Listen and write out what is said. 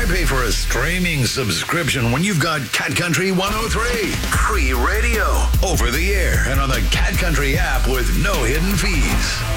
pay for a streaming subscription when you've got Cat Country 103? Free radio, over the air, and on the Cat Country app with no hidden fees.